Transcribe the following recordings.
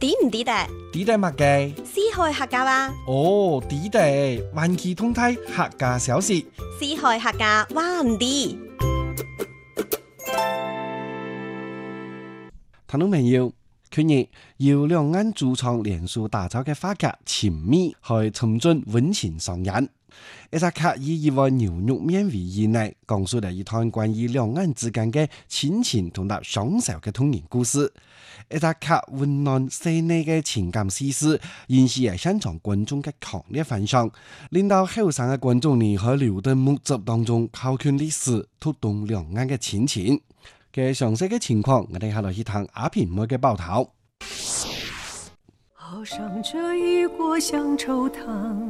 知唔知得？ 知得乜嘅？ 四海客家話。 哦，知得，環球通態客家小事。 四海客家話唔知。 聽眾朋友，去年由兩岸主創聯手打造嘅花劇《情蜜》去深圳溫情上演。一隻劇以一碗牛肉麵為依內，講述了一段關於兩岸之間嘅親情同埋相守嘅童年故事。一隻劇溫暖細膩嘅情感絲絲，引起係現場觀眾嘅強烈反響，令到後生嘅觀眾呢喺流動木汁當中考卷歷史，觸動兩岸嘅親情。嘅詳細嘅情況，我哋下來去睇阿平妹嘅報道。 熬上這一鍋鄉愁湯。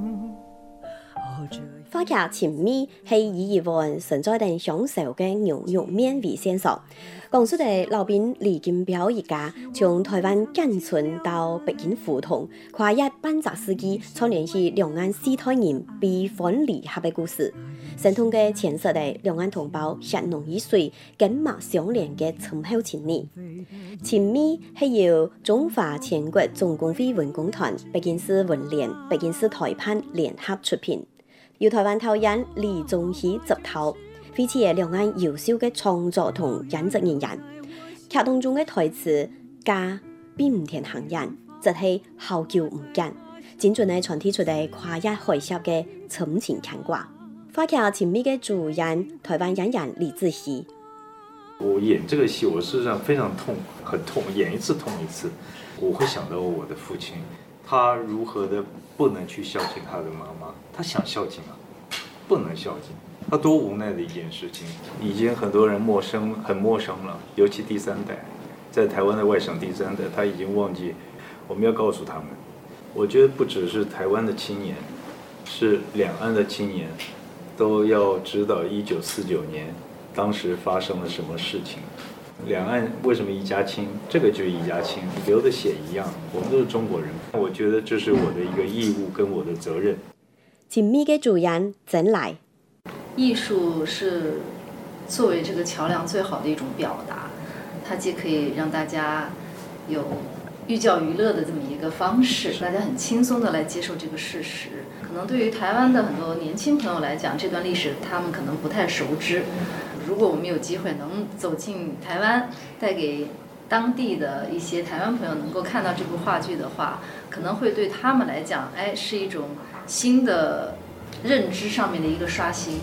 花劇《情蜜》係以一碗存在定享受嘅牛肉麵為線索，講述嘅老兵李金彪一家從台灣建村到北京胡同，跨越半個世紀，才聯繫兩岸四代人被分離合嘅故事，生動嘅闡述嘅兩岸同胞血濃於水、緊密相連嘅深厚情誼。《情蜜》係由中華全國總工會文工團、北京市文聯、北京市台辦聯合出品。由台灣導演李宗熙執導，非常兩岸優秀嘅創作同演職人員。劇當中嘅台詞家並唔填行人，即係好久唔見，精準地傳遞出嚟跨越海峽嘅深情牽掛。花劇《情蜜》嘅主演台灣演員李子熙。 我演這個戲，我事實上非常痛，很痛，演一次痛一次。我會想到我的父親，他如何的不能去孝敬他的媽媽，他想孝敬啊，不能孝敬，他多無奈的一件事情。已經很多人很陌生了，尤其第三代，在台灣的外省第三代，他已經忘記，我們要告訴他們。我覺得不只是台灣的青年，是兩岸的青年，都要知道1949年當時發生了什麼事情。兩岸為什麼一家親？這個就是一家親，流的血一樣，我們都是中國人。我覺得這是我的一個義務跟我的責任。 情蜜嘅主演曾來。 藝術是作為這個橋樑最好的一種表達，它既可以讓大家有寓教於樂的這麼一個方式，大家很輕鬆的來接受這個事實。可能對於台灣的很多年輕朋友來講，這段歷史他們可能不太熟知。如果我們有機會能走進台灣，帶給當地的一些台灣朋友能夠看到這部話劇的話，可能會對他們來講，是一種新的認知上面的一個刷新。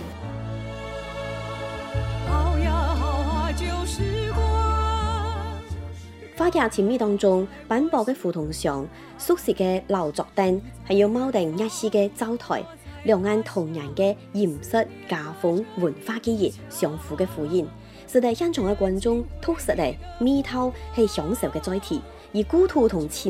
花劇《情蜜》當中，斑駁嘅胡同上，熟悉嘅老作燈，還有錨定一絲嘅灶台，兩岸同人嘅嚴肅家風文化記憶相互嘅呼應，使得現場嘅觀眾確實地味透係享受嘅載體，而故土同情